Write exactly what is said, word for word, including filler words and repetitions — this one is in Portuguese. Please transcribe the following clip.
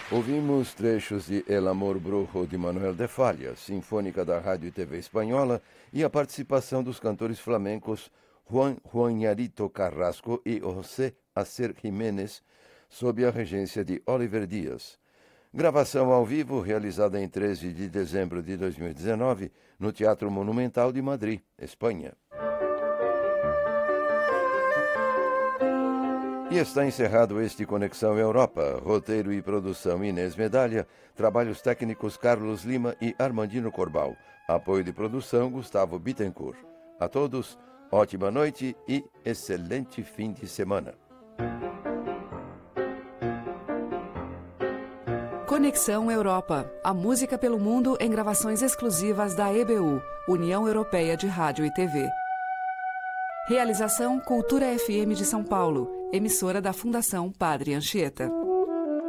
Ouvimos trechos de El Amor Brujo de Manuel de Falla, sinfônica da Rádio e T V Espanhola, e a participação dos cantores flamencos Juan Juanarito Carrasco e José Acer Jiménez, sob a regência de Oliver Dias. Gravação ao vivo realizada em treze de dezembro de dois mil e dezenove no Teatro Monumental de Madrid, Espanha. E está encerrado este Conexão Europa. Roteiro e produção Inês Medalha. Trabalhos técnicos Carlos Lima e Armandino Corbal. Apoio de produção Gustavo Bittencourt. A todos, ótima noite e excelente fim de semana. Conexão Europa. A música pelo mundo em gravações exclusivas da E B U, União Europeia de Rádio e T V. Realização Cultura F M de São Paulo, emissora da Fundação Padre Anchieta.